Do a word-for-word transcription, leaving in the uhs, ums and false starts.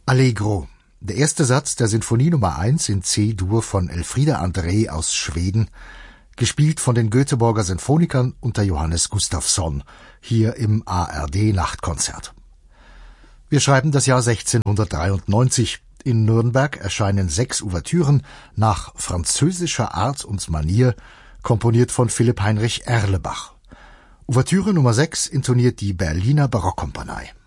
Allegro, der erste Satz der Sinfonie Nummer eins in C-Dur von Elfriede André aus Schweden, gespielt von den Göteborger Sinfonikern unter Johannes Gustafsson, hier im A R D-Nachtkonzert. Wir schreiben das Jahr sechzehnhundertdreiundneunzig. In Nürnberg erscheinen sechs Ouvertüren nach französischer Art und Manier, komponiert von Philipp Heinrich Erlebach. Ouvertüre Nummer sechs intoniert die Berliner Barockkompanie.